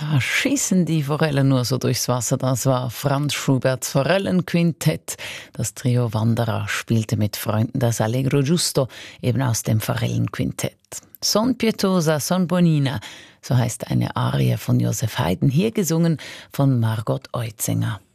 Da schießen die Forellen nur so durchs Wasser. Das war Franz Schuberts Forellenquintett. Das Trio Wanderer spielte mit Freunden das Allegro Giusto, eben aus dem Forellenquintett. Son pietosa, son bonina, so heißt eine Arie von Joseph Haydn, hier gesungen von Margot Eutzinger.